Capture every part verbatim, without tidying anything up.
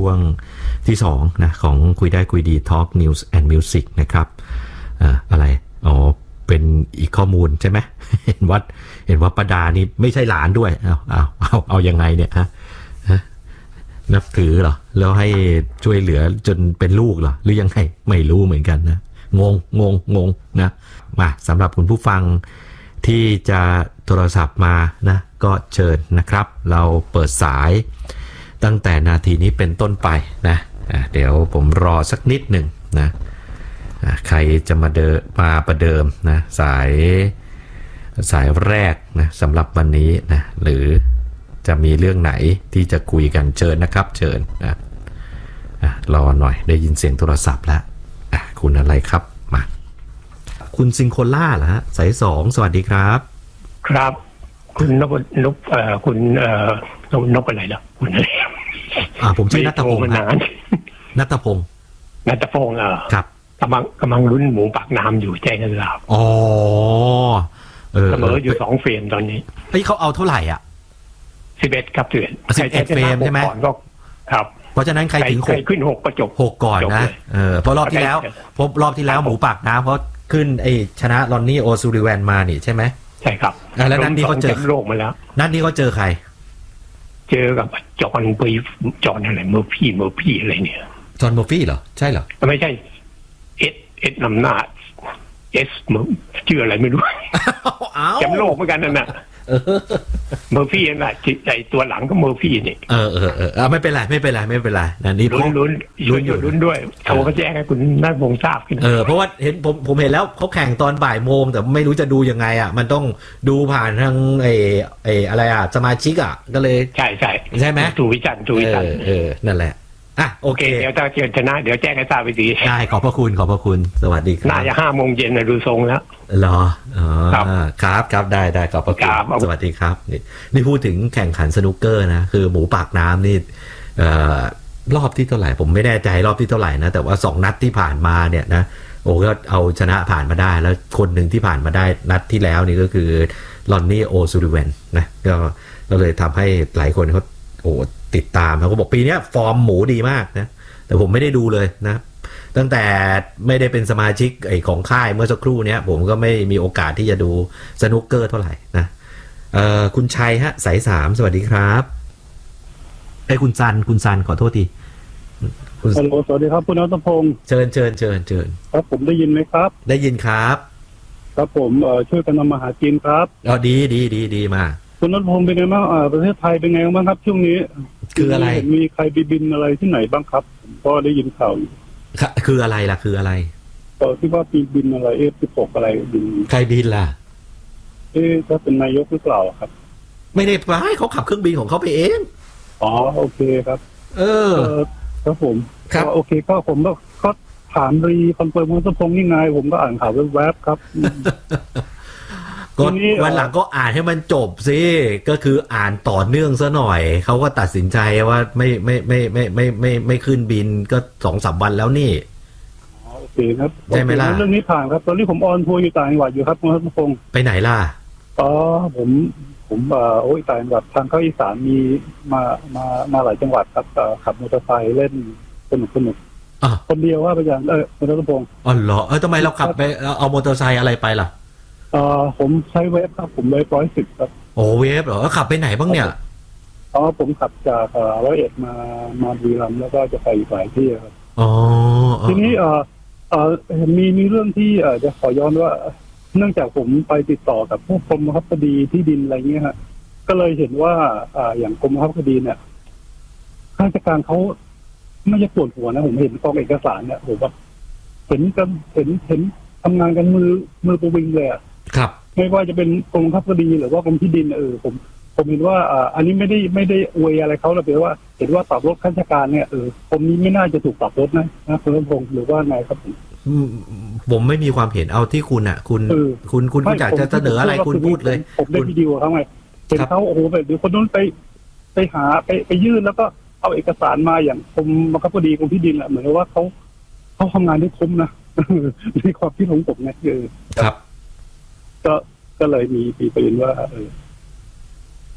วงที่สองนะของคุยได้คุยดี Talk News and Music นะครับอ่าอะไรอ๋อเป็นอีกข้อมูลใช่ไหม เห็นว่าเห็นว่าประดานี่ไม่ใช่หลานด้วยเอาเอาเอาเอายังไงเนี่ยฮะนับถือเหรอแล้วให้ช่วยเหลือจนเป็นลูกเหรอหรือยังไงไม่รู้เหมือนกันนะงงงงงงนะมาสำหรับคุณผู้ฟังที่จะโทรศัพท์มานะก็เชิญนะครับเราเปิดสายตั้งแต่นาทีนี้เป็นต้นไปนะเดี๋ยวผมรอสักนิดหนึ่งนะใครจะมาเดินมาประเดิมนะสายสายแรกนะสำหรับวันนี้นะหรือจะมีเรื่องไหนที่จะคุยกันเชิญนะครับเชิญนะรอหน่อยได้ยินเสียงโทรศัพท์แล้วคุณอะไรครับมาคุณซิงโคล่าเหรอฮะสายสองสวัสดีครับครับคุณนพนพเอ่อคุณเอ่อนพอะไรล่ะคุณอะไรอ่าผมชื่อณัฐพงศ์นะณัฐพงศ์ณัฐพงศ์เออครับกำลังกำลังลุ้นหมูปากน้ำอยู่แจ้งกันแล้วอ๋อเออเสมออยู่สองเฟรมตอนนี้เฮ้ยเขาเอาเท่าไหร่อ่ะสิบเอ็ดครับสิบเอ็ดสิบเอ็ดเฟรมใช่ไหมก็ครับเพราะฉะนั้นใครถึงหกขึ้นหกก็จบหกก่อนนะเออเพราะรอบที่แล้วพบรอบที่แล้วหมูปากน้ำเพราะขึ้นไอชนะลอนนี่โอซูริแวนมานี่ใช่ไหมใช่ครับแล้วนัดนี้เขาเจอโลกมาแล้วนัดนี้เขาเจอใครเจอกับจอห์นเบย์จอห์นอะไรเมอร์ฟี่เมอร์ฟี่อะไรเนี่ยจอห์นเมอร์ฟี่เหรอใช่เหรอไม่ใช่เอ็ดเอ็ดนำหน้าเอสเมอร์ชื่ออะไรไม่รู้แชมป์โลกเหมือนกันนั่นน่ะเมอร์ฟี่น่ะใจตัวหลังก็เมอร์ฟี่นี่เออเออเออไม่เป็นไรไม่เป็นไรไม่เป็นไรนั่นนี่ลุ้นลุ้นลุ้นอยู่ลุ้นด้วยโทรมาแจ้งให้คุณนัทพงศ์ทราบขึ้นเออเพราะว่าเห็นผมผมเห็นแล้วเขาแข่งตอนบ่ายโมงแต่ไม่รู้จะดูยังไงอ่ะมันต้องดูผ่านทางไอ้ไอ้อะไรอ่ะสมาชิกอ่ะก็เลยใช่ใช่ใช่ไหมดูวิจันดูวิจันเออนั่นแหละอ่ะโอเคเดี๋ยวถ้าเกิดชนะเดี๋ยวแจ้งให้ทราบไปดีได้ขอบพระคุณขอบพระคุณสวัสดีครับน่าจะห้าโมงเย็นนะดูทรงแล้วเหรออ๋อครับครับได้ได้ขอบพระคุณสวัสดีครับนี่นี่พูดถึงแข่งขันสนุกเกอร์นะคือหมูปากน้ำนี่เอ่อรอบที่เท่าไหร่ผมไม่แน่ใจรอบที่เท่าไหร่นะแต่ว่าสองนัดที่ผ่านมาเนี่ยนะโอ้ก็เอาชนะผ่านมาได้แล้วคนหนึ่งที่ผ่านมาได้นัดที่แล้วนี่ก็คือลอนนี่โอซูริแวนนะก็ก็เลยทำให้หลายคนเขาโอ้ติดตามแล้วก็บอกปีนี้ฟอร์มหมูดีมากนะแต่ผมไม่ได้ดูเลยนะตั้งแต่ไม่ได้เป็นสมาชิกไอ้ของค่ายเมื่อสักครู่เนี้ยผมก็ไม่มีโอกาสที่จะดูสนุกเกอร์เท่าไหร่นะเอ่อคุณชัยฮะสายสามสวัสดีครับไอ้คุณซันคุณซันขอโทษทีฮัลโหลสวัสดีครับคุณณัฐพงศ์เชิญเชิญเชิญเชิญครับผมได้ยินไหมครับได้ยินครับครับผมเอ่อช่วยกันทำมาหากินครับอ๋อดีดีดีดีมากคุณณัฐพงศ์เป็นไงบ้างอ่าประเทศไทยเป็นไงบ้างครับช่วงนี้คืออะไรมีใครบินอะไรที่ไหนบ้างครับผมก็ได้ยินข่าวอยู่คืออะไรล่ะคืออะไรก็ที่ว่าปีบินอะไรเอฟสิบหกอะไรบินใครบินล่ะเอ๊ะถ้าเป็นนายกหรือเปล่าครับไม่ได้ไปเขาขับเครื่องบินของเขาไปเองอ๋อโอเคครับเออครับผมครับโอเคก็ผมก็ก็ถามรีคอนเฟิร์มคุณณัฐพงศ์นี่ไงผมก็อ่านข่าวแวบๆครับก็วันหลังก็อ่านให้มันจบสิก็คืออ่านต่อเนื่องซะหน่อยเขาก็ตัดสินใจว่าไม่ไม่ไม่ไม่ไม่ไม่ไม่ขึ้นบินก็สองสามวันแล้วนี่อ๋อโอเคครับใช่ไหมล่ะเรื่องนี้ผ่านครับตอนนี้ผมออนทัวร์อยู่ต่างจังหวัดอยู่ครับคุณณัฐพงศ์ไปไหนล่ะอ๋อผมผมเอ่อโอ้ยต่างจังหวัดทางเข้าอีสานมีมามามาหลายจังหวัดครับขับมอเตอร์ไซค์เล่นสนุกสนุกคนเดียวว่าไปอย่างเออคุณณัฐพงศ์อ๋อเหรอเออทำไมเราขับไปเอามอเตอร์ไซค์อะไรไปล่ะเอ่อผมใช้เวฟครับผมเลยร้อยสิบครับโอ้เวฟเหรอขับไปไหนบ้างเนี่ยอ๋อผมขับจากเอ่อร้อยเอ็ดมามาบุรีรัมย์แล้วก็จะไปอีกหลายที่ครับอ๋อทีนี้เอ่อเอ่อมีมีเรื่องที่เอ่อจะขอย้อนว่าเนื่องจากผมไปติดต่อกับพวกกรมบังคับคดีที่ดินอะไรเงี้ยฮะก็เลยเห็นว่าอ่าอย่างกรมบังคับคดีเนี่ยข้าราชการเขาไม่จะปวดหัวนะผมเห็นกองเอกสารเนี่ยผมว่าเห็นกันเห็นเห็นทำงานกันมือมือประวิงเลยอ่ะครับไม่ว่าจะเป็นกรมบังคับคดีหรือว่ากรมที่ดินเออผมผมเห็นว่าอ่าอันนี้ไม่ได้ไม่ได้อวยอะไรเขาแต่ว่าเห็นว่าปรับลดข้าราชการเนี่ยเออผมนี้ไม่น่าจะถูกปรับลดนะนะคุณณัฐพงศ์หรือว่าไงครับผมผมไม่มีความเห็นเอาที่คุณอ่ะคุณคุณคุณคุณอยากจะเสนออะไรคุณพูดเลยผมได้วิดีโอเขาไงเห็นเขาโอ้โหแบบเดี๋ยวคนนู้นไปไปหาไปไปยื่นแล้วก็เอาเอกสารมาอย่างกรมบังคับคดีกรมที่ดินอ่ะเหมือนกับว่าเขาเขาทำงานได้คุ้มนะในความคิดของผมเนี่ยคือครับก็ก็เลยมีมีประเด็นว่าเออ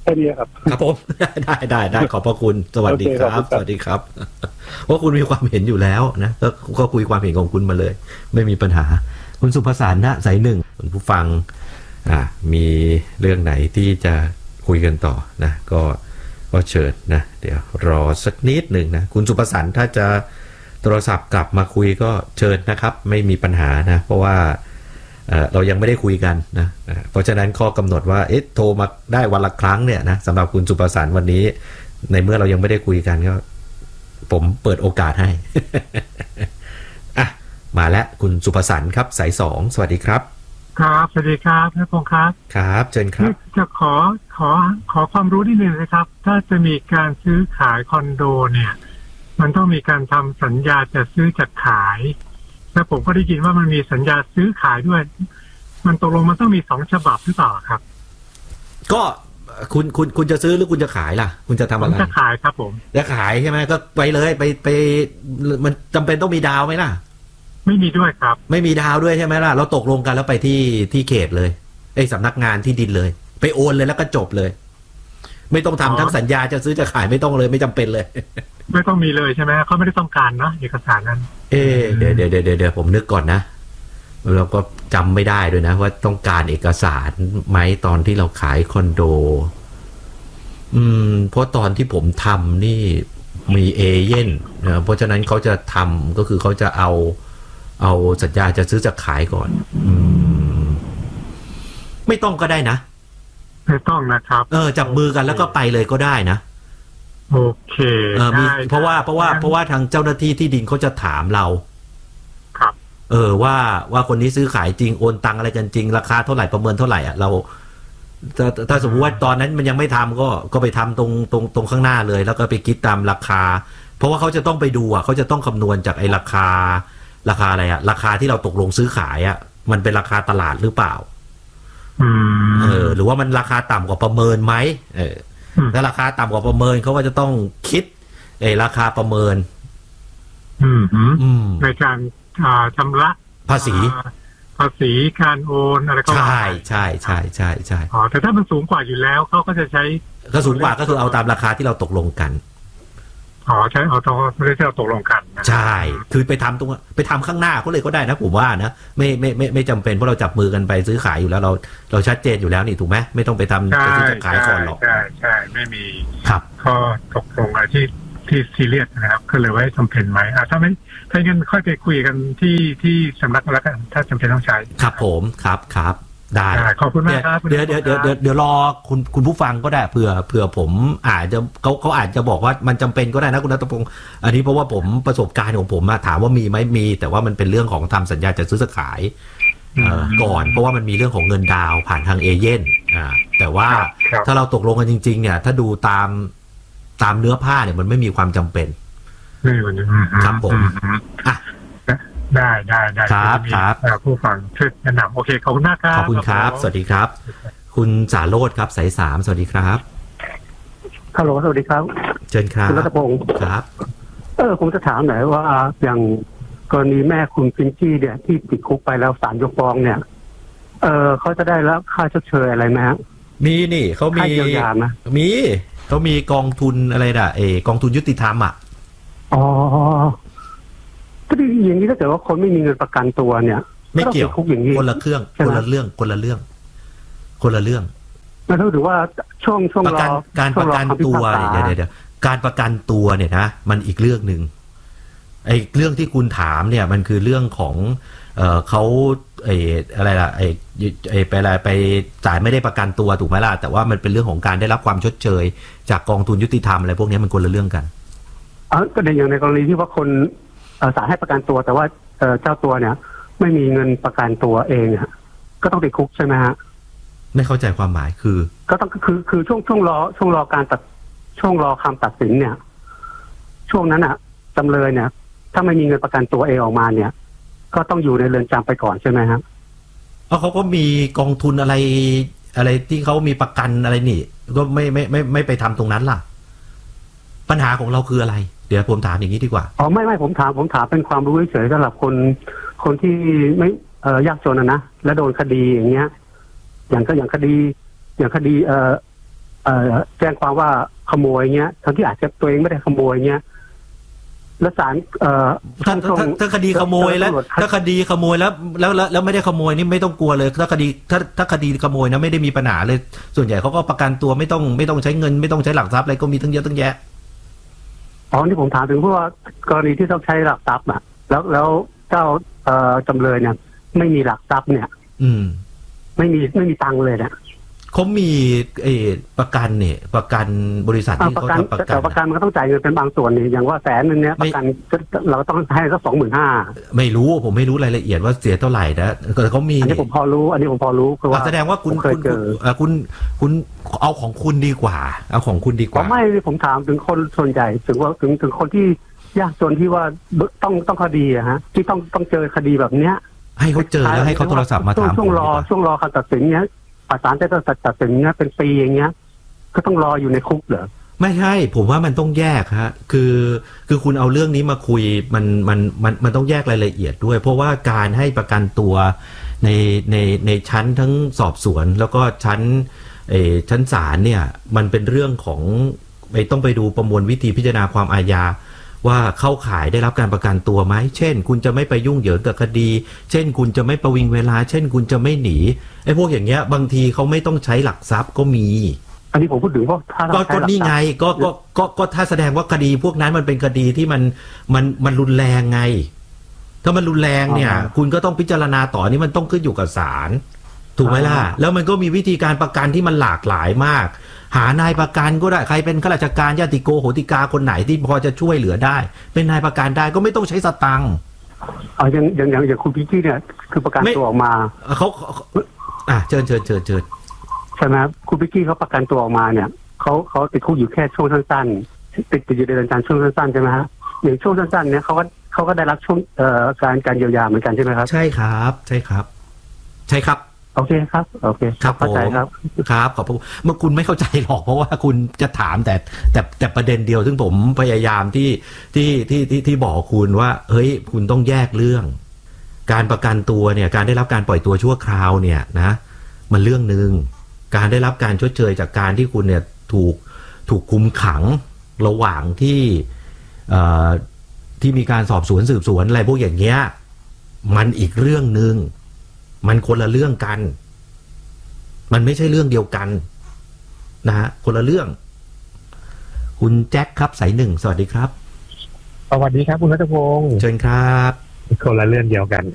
ค่นี้ครับครับผมได้ได้ได้ขอบพระคุณสวัสดีครับสวัสดีครับว่าคุณมีความเห็นอยู่แล้วนะก็ก็คุยความเห็นของคุณมาเลยไม่มีปัญหาคุณสุภสารณสายหนึ่งคุณผู้ฟังอ่ามีเรื่องไหนที่จะคุยกันต่อนะก็ก็เชิญนะเดี๋ยวรอสักนิดหนึ่งนะคุณสุภสารถ้าจะโทรศัพท์กลับมาคุยก็เชิญนะครับไม่มีปัญหานะเพราะว่าเรายังไม่ได้คุยกันนะเพราะฉะนั้นข้อกำหนดว่าเอ๊ะโทรมาได้วันละครั้งเนี่ยนะสำหรับคุณสุภสารวันนี้ในเมื่อเรายังไม่ได้คุยกันก็ผมเปิดโอกาสให้ อ่ะมาแล้วคุณสุภสารครับสายสองสวัสดีครับครับสวัสดีครับท่านพงษ์ครับครับเชิญครับจะขอขอขอความรู้นิดนึงนะครับถ้าจะมีการซื้อขายคอนโดเนี่ยมันต้องมีการทำสัญญาจะซื้อจัดขายแล้วผมก็ได้ยินว่ามันมีสัญญาซื้อขายด้วยมันตกลงมันต้องมีสองฉบับหรือเปล่าครับก็คุณคุณคุณจะซื้อหรือคุณจะขายล่ะคุณจะทำอะไรผมจะขายครับผมจะขายใช่ไหมก็ไปเลยไปไปมันจำเป็นต้องมีดาวไหมล่ะไม่มีด้วยครับไม่มีดาวด้วยใช่ไหมล่ะเราตกลงกันแล้วไปที่ที่เขตเลยไอ้สำนักงานที่ดินเลยไปโอนเลยแล้วก็จบเลยไม่ต้องทำทั้งสัญญาจะซื้อจะขายไม่ต้องเลยไม่จำเป็นเลยไม่ต้องมีเลยใช่ไหมเขาไม่ได้ต้องการนะเอกสารนั้นเออเดี๋ยวเดี๋ยวเดี๋ยวเดี๋ยวผมนึกก่อนนะเราก็จำไม่ได้ด้วยนะว่าต้องการเอกสารไหมตอนที่เราขายคอนโดอืมเพราะตอนที่ผมทำนี่มีเอเย่นนะเพราะฉะนั้นเขาจะทำก็คือเขาจะเอาเอาสัญญาจะซื้อจะขายก่อนอืมไม่ต้องก็ได้นะไม่ต้องนะครับเออจับมือกันแล้วก็ไปเลยก็ได้นะโอเคเออมีเพราะว่าเพราะว่าเพราะว่าทางเจ้าหน้าที่ที่ดินเขาจะถามเราครับเออว่าว่าคนนี้ซื้อขายจริงโอนตังอะไรกันจริงราคาเท่าไหร่ประเมินเท่าไหร่อ่ะเราถ้าถ้าสมมติว่าตอนนั้นมันยังไม่ทำก็ก็ไปทำตรงตรงตรงข้างหน้าเลยแล้วก็ไปคิดตามราคาเพราะว่าเขาจะต้องไปดูอ่ะเขาจะต้องคำนวณจากไอ้ราคาราคาอะไรอ่ะราคาที่เราตกลงซื้อขายอ่ะมันเป็นราคาตลาดหรือเปล่าเออหรือว่ามันราคาต่ำกว่าประเมินไหมเออถ้าราคาต่ำกว่าประเมินเขาก็จะต้องคิดไอ้ราคาประเมินในการชำระภาษีภาษีการโอนอะไรก็ใช่ใช่ใช่ใช่ใช่อ๋อแต่ถ้ามันสูงกว่าอยู่แล้วเขาก็จะใช้ก็สูงกว่าก็คือเอาตามราคาที่เราตกลงกันอ๋อใช่เอาตรงไม่ได้ที่เราตกลงกันใช่คือไปทำตรงไปทำข้างหน้าเขาเลยก็ได้นะผมว่านะไม่ไม่ไม่ไม่จำเป็นเพราะเราจับมือกันไปซื้อขายอยู่แล้วเราเราชัดเจนอยู่แล้วนี่ถูกไหมไม่ต้องไปทำจะซื้อจะขายก่อนหรอกใช่ใช่ไม่มีครับข้อตกลงอะไรที่ที่ซีเรียสนะครับก็เลยว่าจำเป็นไหมอ่าถ้าไม่ถ้างั้นค่อยไปคุยกันที่ที่สำนักแล้วกันถ้าจำเป็นต้องใช้ครับผมครับครับได้ขอบคุณมากครับเดี๋ยวเดี๋ยวเดี๋ยวเดี๋ยวเดี๋ยวรอคุณคุณผู้ฟังก็ได้เผื่อเผื่อผมอาจจะเขาเขาอาจจะบอกว่ามันจำเป็นก็ได้นะคุณณัฐพงศ์อันนี้เพราะว่าผมประสบการณ์ของผมถามว่ามีไหมมีแต่ว่ามันเป็นเรื่องของทำสัญญาจะซื้อขายก่อนเพราะว่ามันมีเรื่องของเงินดาวผ่านทางเอเย่นอ่าแต่ว่าถ้าเราตกลงกันจริงๆเนี่ยถ้าดูตามตามเนื้อผ้าเนี่ยมันไม่มีความจำเป็นครับผมอ่ะได้ได้ได้ครับครับผู้ฟังช่วยแนะนำโอเคขอบคุณมากครับขอบคุณครับสวัสดีครับคุณสาโรจน์ครับสายสามสวัสดีครับฮัลโหลสวัสดีครับเชิญครับคุณรัตพงศ์ครับเออผมจะถามหน่อยว่าอย่างกรณีแม่คุณฟินจี้เนี่ยที่ติดคุกไปแล้วศาลยกฟ้องเนี่ยเออเขาจะได้รับค่าชดเชยอะไรไหมฮะมีนี่เขามีค่าเยียวยานะมีเขามีกองทุนอะไรน่ะเออกองทุนยุติธรรมอ่ะอ๋อก็ดีอย่างนี้ถ้าเกิดว่าคนไม่มีเงินประกันตัวเนี่ยไม่เกี่ยวคนละเครื่องคนละเรื่องคนละเรื่องคนละเรื่องแล้วถือว่าช่วงช่วงรอการประกันตัวเดี๋ยวเดี๋ยวการประกันตัวเนี่ยนะมันอีกเรื่องหนึ่งไอ้เรื่องที่คุณถามเนี่ยมันคือเรื่องของเออเขาไอ้อะไรล่ะไอ้ไอ้ไปอะไรไปจ่ายไม่ได้ประกันตัวถูกไหมล่ะแต่ว่ามันเป็นเรื่องของการได้รับความชดเชยจากกองทุนยุติธรรมอะไรพวกนี้มันคนละเรื่องกันอ๋อก็ในอย่างในกรณีที่ว่าคนศาลให้ประกันตัวแต่ว่าเจ้าตัวเนี่ยไม่มีเงินประกันตัวเองก็ต้องติดคุกใช่ไหมฮะไม่เข้าใจความหมายคือก็ต้องคือคือช่วงช่วงรอช่วงรอการตัดช่วงรอคำตัดสินเนี่ยช่วงนั้นอ่ะจำเลยเนี่ยถ้าไม่มีเงินประกันตัวเองออกมาเนี่ยก็ต้องอยู่ในเรือนจำไปก่อนใช่ไหมครับเพราะเขาก็มีกองทุนอะไรอะไรที่เขามีประกันอะไรนี่ก็ไม่ไม่ไม่ไม่ไปทำตรงนั้นล่ะปัญหาของเราคืออะไรเดี๋ยวผมถามอย่างนี้ดีกว่าอ๋อไม่ไม่ผมถามผมถามเป็นความรู้เฉยๆสำหรับคนคนที่ไม่เอ่อยากจนนะนะและโดนคดีอย่างเงี้ยอย่างก็อย่างคดีอย่างคดีเอ่ออ่อแจ้งความว่าขโมยเงี้ยทั้งที่อาจจะตัวเองไม่ได้ขโมยเงี้ยแล้วศาลเอ่อถ้าถ้าถ้าคดีขโมยแล้วถ้าคดีขโมยแล้วแล้วแล้วแล้วไม่ได้ขโมยนี่ไม่ต้องกลัวเลยถ้าคดีถ้าถ้าคดีขโมยนะไม่ได้มีปัญหาเลยส่วนใหญ่เขาก็ประกันตัวไม่ต้องไม่ต้องใช้เงินไม่ต้องใช้หลักทรัพย์อะไรก็มีตั้งเยอะตั้งแยะอ๋อที่ผมถามถึงเพราะว่ากรณีที่ต้องใช้หลักทรัพย์อ่ะแล้วแล้วเจ้าเอ่อจำเลยเนี่ยไม่มีหลักทรัพย์เนี่ยอืมไม่มีไม่มีตังค์เลยเนี่ยเขามีเออประกันเนี่ยประกันบริษัทที่เขาทำประกันแต่ประกันมันก็ต้องจ่ายเงินเป็นบางส่วนนี่อย่างว่าแสนนึงเนี่ยประกันเราต้องให้สักสองหมื่นห้าไม่รู้ผมไม่รู้รายละเอียดว่าเสียเท่าไหร่นะแต่เขามีอันนี้ผมพอรู้อันนี้ผมพอรู้คือว่าแสดงว่าคุณคุณคุณคุณเอาของคุณดีกว่าเอาของคุณดีกว่าไม่ผมถามถึงคนส่วนใหญ่ถึงว่าถึงถึงคนที่ยากจนที่ว่าต้องต้องคดีอะฮะที่ต้องต้องเจอคดีแบบเนี้ยให้เขาเจอแล้วให้เขาโทรศัพท์มาถามช่วงรอช่วงรอคำตัดสินเนี้ยศาลจะตัดสินเนี้ยเป็นปีอย่างเงี้ยก็ต้องรออยู่ในคุกเหรอไม่ใช่ผมว่ามันต้องแยกฮะคือคือคุณเอาเรื่องนี้มาคุยมันมันมันมันต้องแยกรายละเอียดด้วยเพราะว่าการให้ประกันตัวในในในชั้นทั้งสอบสวนแล้วก็ชั้นเออชั้นศาลเนี่ยมันเป็นเรื่องของไม่ต้องไปดูประมวลวิธีพิจารณาความอาญาว่าเข้าข่ายได้รับการประกันตัวไหมเช่นคุณจะไม่ไปยุ่งเหยิงกับคดีเช่นคุณจะไม่ประวิงเวลาเช่นคุณจะไม่หนีไอ้พวกอย่างเงี้ยบางทีเขาไม่ต้องใช้หลักทรัพย์ก็มีอันนี้ผมพูดถึงว่าถ้าก็นี่ไงก็ก็ก็ก็ถ้าแสดงว่าคดีพวกนั้นมันเป็นคดีที่มันมันมันรุนแรงไงถ้ามันรุนแรงเนี่ยคุณก็ต้องพิจารณาต่อนี่มันต้องขึ้นอยู่กับศาลถูกไหมล่ะแล้วมันก็มีวิธีการประกันที่มันหลากหลายมากหานายประกันก็ได้ใครเป็นข้าราชการญาติโกโหติกาคนไหนที่พอจะช่วยเหลือได้เป็นนายประกันได้ก็ไม่ต้องใช้สตังค์อ๋ออย่างอย่างอย่างอย่างคุณพิกี้เนี่ยคือประกันตัวออกมาเขาอ่ะเชิญเชิญเชิญเชิญใช่ไหมคุณพิกี้เขาประกันตัวออกมาเนี่ยเขาเขาติดคุกอยู่แค่ช่วงสั้นๆติดติดอยู่ในเรือนจำช่วงสั้นๆใช่ไหมฮะอย่างช่วงสั้นๆเนี่ยเขาก็เขาก็ได้รับช่วงเอ่อการการเยียวยาเหมือนกันใช่ไหมครับใช่ครับใช่ครับใช่ครับโอเคครับโอเคครับเข้าใจครับครับขอบคุณเมื่อคุณไม่เข้าใจหรอกเพราะว่าคุณจะถามแต่แต่แต่ประเด็นเดียวซึ่งผมพยายามที่ที่ที่ที่ที่บอกคุณว่าเฮ้ยคุณต้องแยกเรื่องการประกันตัวเนี่ยการได้รับการปล่อยตัวชั่วคราวเนี่ยนะมันเรื่องนึงการได้รับการชดเชยจากการที่คุณเนี่ยถูกถูกคุมขังระหว่างที่เอ่อที่มีการสอบสวนสืบสวนอะไรพวกอย่างเงี้ยมันอีกเรื่องนึงมันคนละเรื่องกันมันไม่ใช่เรื่องเดียวกันนะฮะคนละเรื่องคุณแจ็คครับสายหนึ่งสวัสดีครับสวัสดีครับคุณรัตพงศ์เชิญครับคนละเรื่องเดียวกัน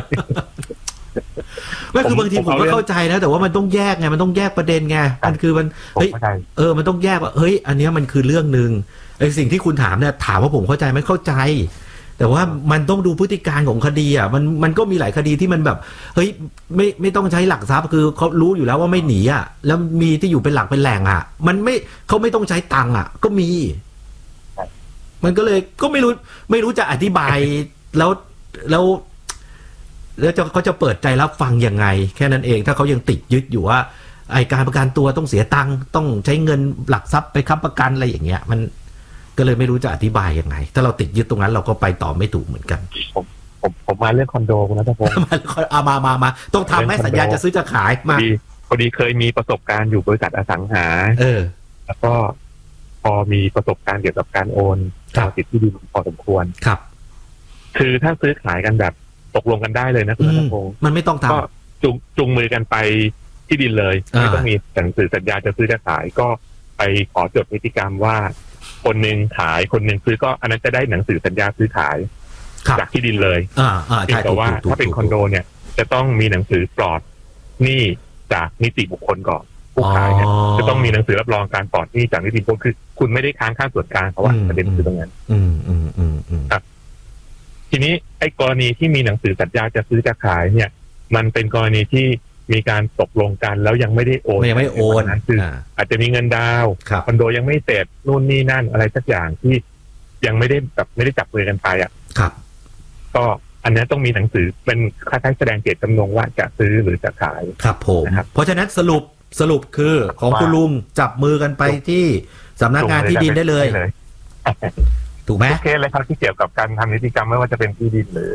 ไม่คือบางทีผมก็เข้าใจนะแต่ว่ามันต้องแยกไงมันต้องแยกประเด็นไงมันคือมันเฮ้ยเออมันต้องแยกว่าเฮ้ยอันนี้มันคือเรื่องนึงไอ้สิ่งที่คุณถามเนี่ยถามว่าผมเข้าใจไหมเข้าใจแต่ว่ามันต้องดูพฤติการของคดีอ่ะมันมันก็มีหลายคดีที่มันแบบเฮ้ยไม่ไม่ต้องใช้หลักทรัพย์คือเขารู้อยู่แล้วว่าไม่หนีอ่ะแล้วมีที่อยู่เป็นหลักเป็นแหล่งอ่ะมันไม่เขาไม่ต้องใช้ตังค์อ่ะก็มีมันก็เลยก็ไม่รู้ไม่รู้จะอธิบายแล้วแล้วแล้วจะเขาจะเปิดใจรับฟังยังไงแค่นั้นเองถ้าเขายังติดยึดอยู่ว่าไอการประกันตัวต้องเสียตังค์ต้องใช้เงินหลักทรัพย์ไปค้ำประกันอะไรอย่างเงี้ยมันก็เลยไม่รู้จะอธิบายยังไงถ้าเราติดยึดตรงนั้นเราก็ไปต่อไม่ถูกเหมือนกันผมผมผมมาเรื่องคอนโดคุณรัตพงศ์เอามามามาต้องทำไหมสัญญาจะซื้อจะขายมาพอดีเคยมีประสบการณ์อยู่บริษัทอสังหาเออแล้วก็พอมีประสบการณ์เกี่ยวกับการโอนต่อติดที่ดินพอสมควรครับคือถ้าซื้อขายกันแบบตกลงกันได้เลยนะคุณรัตพงศ์มันไม่ต้องทำก็จุงจุงมือกันไปที่ดินเลยไม่ต้องมีหนังสือสัญญาจะซื้อจะขายก็ไปขอจดนิติกรรมว่าคนหนึ่งขายคนหนึ่งซื้อก็อันนั้นจะได้หนังสือสัญญาซื้อขายจากที่ดินเลยแต่ว่าถ้าเป็นคอนโดเนี่ยจะต้องมีหนังสือปลอดหนี้จากนิติบุคคลก่อนผู้ขายเนี่ยจะต้องมีหนังสือรับรองการปลอดหนี้จากนิติบุคคลคือคุณไม่ได้ค้างค่าส่วนกลางเพราะว่าประเด็นคือตรงนั้นครับทีนี้ไอ้กรณีที่มีหนังสือสัญญาจะซื้อจะขายเนี่ยมันเป็นกรณีที่มีการตกลงกันแล้วยังไม่ได้โอนยังไม่โอนนะคืออาจจะมีเงินดาวคอนโดยังไม่เสร็จนู่นนี่นั่นอะไรสักอย่างที่ยังไม่ได้แบบไม่ได้จับมือกันไปอ่ะครับก็อันนี้ต้องมีหนังสือเป็นคล้ายๆแสดงเจตจำนงว่าจะซื้อหรือจะขายครับผมเพราะฉะนั้นสรุปสรุปคือของคุณลุงจับมือกันไปที่สำนักงานที่ดินได้เลยถูกไหมโอเคเลยครับที่เกี่ยวกับการทำนิติกรรมไม่ว่าจะเป็นที่ดินหรือ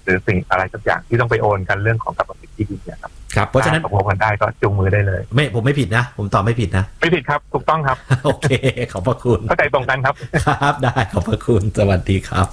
หรือสิ่งอะไรสักอย่างที่ต้องไปโอนกันเรื่องของกรรมสิทธิ์ที่ดินเนี่ยครับครับเพราะฉะนั้นตกลงกันได้ก็จูงมือได้เลยไม่ผมไม่ผิดนะผมตอบไม่ผิดนะไม่ผิดครับถูกต้องครับโอเคขอบพระคุณเข้าใจตรงกันครับครับได้ขอบพระคุณสวัสดีครับ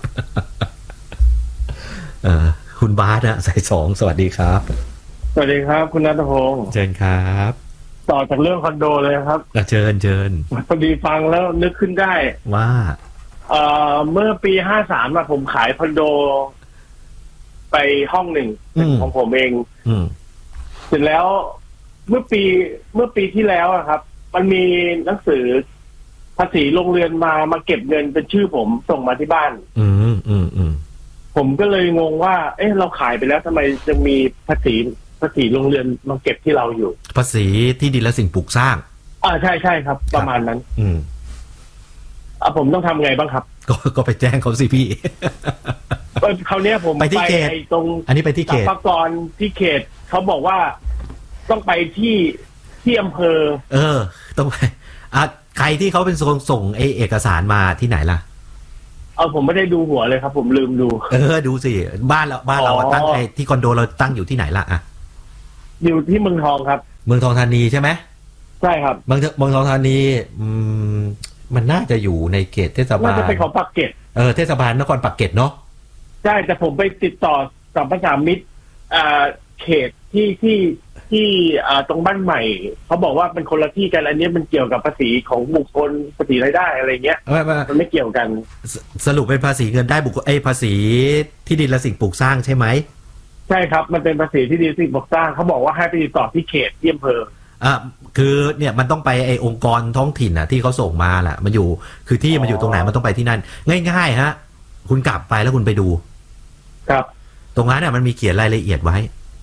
เอ่อคุณบาสนะสายสองสวัสดีครับสวัสดีครับคุณณัฐพงศ์เชิญครับต่อจากเรื่องคอนโดเลยครับเชิญเชิญพอดีฟังแล้วนึกขึ้นได้ว่าเอ่อเมื่อปีห้าสามอะผมขายคอนโดไปห้องหนึ่งของผมเองเสร็จแล้วเมื่อปีเมื่อปีที่แล้วอะครับ มันมีหนังสือภาษีโรงเรือนมามาเก็บเงินเป็นชื่อผมส่งมาที่บ้านอืมอืมอืมผมก็เลยงงว่าเอ๊ะเราขายไปแล้วทำไมจะมีภาษีภาษีโรงเรือนมาเก็บที่เราอยู่ภาษีที่ดินและสิ่งปลูกสร้างอ่าใช่ใช่ครับประมาณนั้นอืมอ่ะผมต้องทำไงบ้างครับก็ก็ไปแจ้งเขาสิพี่คราวนี้ผมไปที่เขตตรงอันนี้ไปที่เขตสรรพากรที่เขตเขาบอกว่าต้องไปที่ที่อำเภอเออต้องไปอ่ะใครที่เขาเป็นส่งส่งไอเอกสารมาที่ไหนล่ะเอาผมไม่ได้ดูหัวเลยครับผมลืมดูเออดูสิบ้านเราบ้านเราตั้งไอที่คอนโดเราตั้งอยู่ที่ไหนล่ะอ่ะอยู่ที่เมืองทองครับเมืองทองธานีใช่ไหมใช่ครับเมืองเมืองทองธานีอืมมันน่าจะอยู่ในเขตเทศบาลน่าจะเป็นของปากเกร็ดเออเทศบาลนครปากเกร็ดเนาะใช่แต่ผมไปติดต่อสัมปทานมิตรอ่าเขตที่ที่ที่อ่าตรงบ้านใหม่เขาบอกว่าเป็นคนละที่กันอันนี้มันเกี่ยวกับภาษีของบุคคลภาษีรายได้อะไรเงี้ยมันไม่เกี่ยวกันสรุปเป็นภาษีเงินได้บุคคลไอ้ภาษีที่ดินและสิ่งปลูกสร้างใช่ไหมใช่ครับมันเป็นภาษีที่ดินสิ่งปลูกสร้างเขาบอกว่าให้ไปติดต่อที่เขตที่อำเภออ่าคือเนี่ยมันต้องไปไอ้องค์กรท้องถิ่นอ่ะที่เขาส่งมาแหละมันอยู่คือที่มันอยู่ตรงไหนมันต้องไปที่นั่นง่ายๆฮะคุณกลับไปแล้วคุณไปดูครับตรงนั้นเนี่ยมันมีเขียนรายละเอียดไว้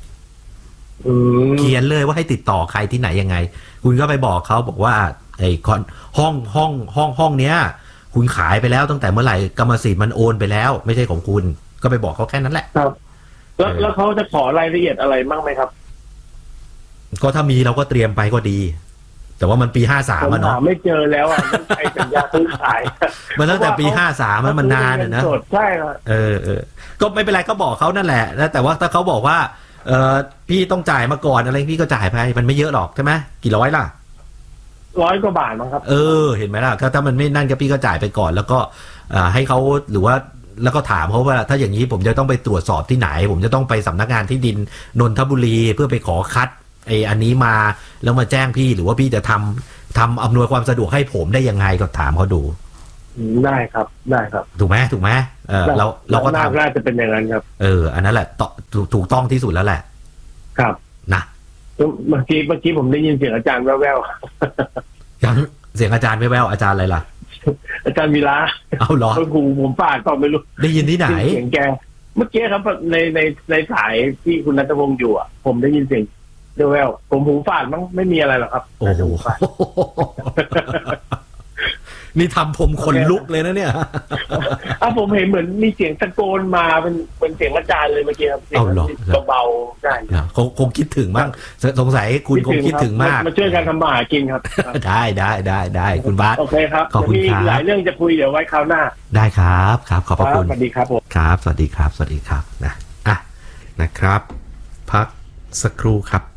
เขียนเลยว่าให้ติดต่อใครที่ไหนยังไงคุณก็ไปบอกเขาบอกว่าไอ้ห้องห้องห้องห้องเนี้ยคุณขายไปแล้วตั้งแต่เมื่อไหร่กรรมสิทธิ์มันโอนไปแล้วไม่ใช่ของคุณก็ไปบอกเขาแค่นั้นแหละครับแล้วแล้วเขาจะขอรายละเอียดอะไรบ้างไหมครับก็ถ้ามีเราก็เตรียมไปก็ดีแต่ว่ามันปีห้าสามอ่ะเนาะไม่เจอแล้วอ่ะมันไอ้สัญญาซื้อขายมันตั้งแต่ปีห้าสามมันนานนะใช่ครับเออเออก็ไม่เป็นไรก็บอกเขานั่นแหละแต่ว่าถ้าเขาบอกว่าเออพี่ต้องจ่ายมาก่อนอะไรพี่ก็จ่ายไปมันไม่เยอะหรอกใช่ไหมกี่ร้อยล่ะร้อยกว่าบาทมั้งครับเออเห็นไหมล่ะถ้าถ้ามันไม่นั่นก็พี่ก็จ่ายไปก่อนแล้วก็ให้เขาหรือว่าแล้วก็ถามเขาว่าถ้าอย่างนี้ผมจะต้องไปตรวจสอบที่ไหนผมจะต้องไปสำนักงานที่ดินนนทบุรีเพื่อไปขอคัดไอ้อันนี้มาแล้วมาแจ้งพี่หรือว่าพี่จะทำทำอำนวยความสะดวกให้ผมได้ยังไงก็ถามเขาดูได้ครับได้ครับถูกไหมถูกไหมเออเราเราก็ทำน่าจะเป็นอย่างนั้นครับเอออันนั้นแหละถูกต้องที่สุดแล้วแหละครับนะเมื่อกี้เมื่อกี้ผมได้ยินเสียงอาจารย์แว่วๆยังเสียงอาจารย์แว่วๆอาจารย์อะไรล่ะอาจารย์วีระเอาเหรอครูผมฟาดก็ไม่รู้ได้ยินที่ไหนเสียงแกเมื่อกี้ครับในในในสายที่คุณณัฐพงศ์อยู่อ่ะผมได้ยินเสียงแว่วๆผมหูฝาดมั้งไม่มีอะไรหรอกครับโอ้โหนี่ทำผมขนลุกเลยนะเนี่ยอ่ะผมเห็นเหมือนมีเสียงตะโกนมาเป็นเป็นเสียงอาจารย์เลยเมื่อกี้ครับเสียงเบาๆใช่คงคงคิดถึงมั้งสงสัยคุณคงคิดถึงมากมาช่วยกันทำมาหากินครับได้ได้ได้ได้คุณบาสโอเคครับขอบคุณครับมีหลายเรื่องจะคุยเดี๋ยวไว้คราวหน้าได้ครับครับขอบพระคุณสวัสดีครับผมครับสวัสดีครับสวัสดีครับนะอ่ะนะครับพักสักครู่ครับ